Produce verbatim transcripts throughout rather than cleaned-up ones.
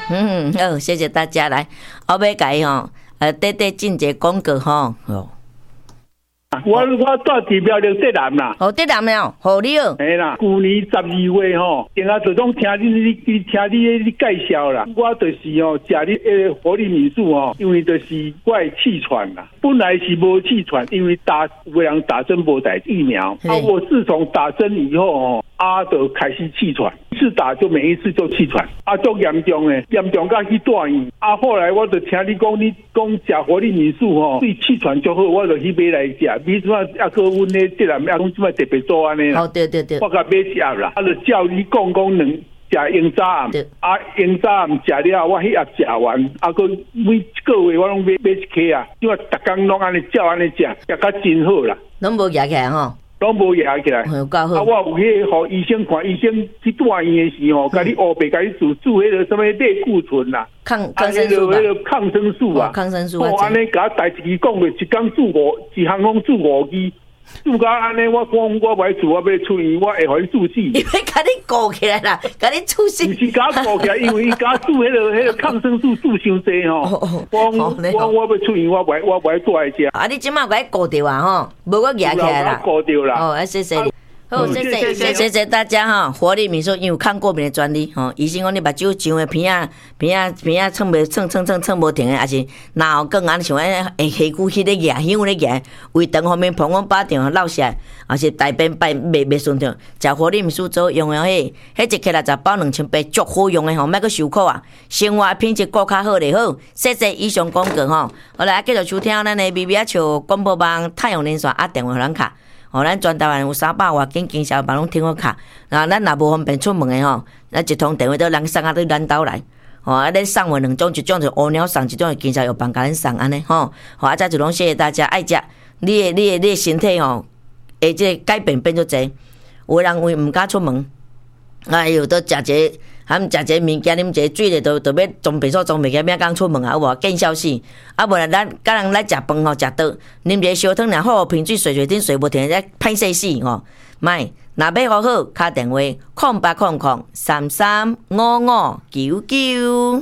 嗯，好，谢谢大家来，后尾甲伊吼，呃，短短进一个广告吼，哦。 我我住地标了浙南啦， 好浙南了，好你哦。 嘿啦，去年十二月吼，定下就拢听你你你听你你介绍啦，我就是吼食你诶活力民宿吼，因为就是我会气喘啦，本来是无气喘，因为打有人打针无打疫苗，啊，我自从打针以后吼，啊就开始气喘，一次打就每一次就气喘，啊，足严重诶，严重到去住院，啊，后来我就听你讲你讲食活力民宿吼，对气喘就好，我就去买来食。你怎啊？啊，个阮咧浙南啊，讲怎啊特别做安尼啦？ 哦，对对对。 我甲买食啦，啊，就照你讲讲两食鹰早暗，啊，鹰早暗食了，我迄盒食完，啊，个每个月我拢买买一颗啊，因为逐工拢安尼照安尼食，食甲真好啦。 拢无压起来吼。 拢无压起来。 有够好。 啊，我有迄互医生看，医生去住院的时候，甲你乌白甲你注注迄个什么类固醇啦， 抗抗生素吧， 迄个抗生素啊， 抗生素啊。哦，安尼甲代志讲袂，一工住五，一项拢住五支。住到安尼，我讲我袂住，我要出院，我会互伊住死。 伊要甲你顾起来啦，甲你住死。 毋是甲顾起来，因为伊甲住迄个迄个抗生素住伤济吼。我我我要出院，我袂我袂住来食。 啊，你即马甲伊顾着啊吼，无我压起来啦。 顾着啦。 哦，谢谢你。好，谢谢谢谢谢大家哈！活力民宿因为有抗过敏的专利吼，医生讲你目睭上的片啊片啊片啊蹭袂蹭蹭蹭蹭无停的，还是脑梗啊像安尼下骨迄个牙香咧牙，胃肠方面膀胱巴场落下，还是大便排袂袂顺畅，食活力民宿做用的迄，迄一克六十包两千八，足好用的吼，莫阁受苦啊！生活品质更较好咧好，谢谢以上广告吼。好来继续收听咱的 B B 啊笑广播网太阳连线啊电话互咱卡。吼，咱全台湾有三百外间经销办拢听我卡，啊，咱若无方便出门的吼，咱一通电话都人送啊，到咱兜来，吼，啊，恁送货两种，一种就乌鸟送，一种就经销药房甲恁送安尼，吼，好，啊，再就拢谢谢大家爱食，你的你的你的身体吼，会即改变变足济，有人为毋敢出门，哎呦，都食一个。含食一个物件，啉一个水咧，都都要装备所装备起，免讲出门啊，有无见消息？啊，无啦，咱甲人来食饭吼，食倒，啉一个烧汤，然后瓶水水水顶水无停，在歹势死吼。卖，若要好好，打电话空八空空三三五五九九。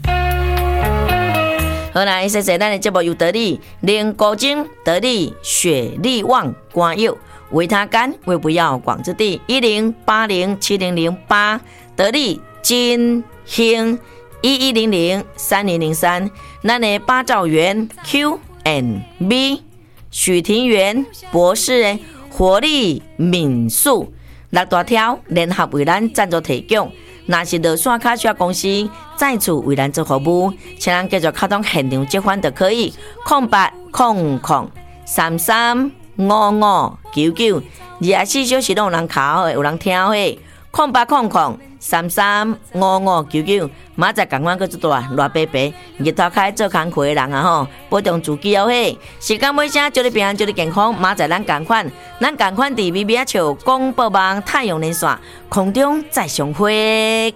好啦，谢谢咱的节目由得力零高精得力雪力旺光佑维他干为不要广之地一零八零七零零八得力。金兴一一零零三零零三，咱的八兆元 Q and B 许庭元博士的活力民宿六大条联合为咱赞助提供。若是落线卡需要公司再次为咱做服务，请咱继续卡通现场接款就可以。空八空空三三五五九九，二十四小时都有人卡好，有人听好。空八空空。三三五五九九，明仔赶快去做大热白白，日头开做工课的人啊吼，保重自己哦嘿。时间尾声，祝你平安，祝你健康。明仔咱赶快，咱赶快伫 B B 啊笑广播网太阳连线空中再相会。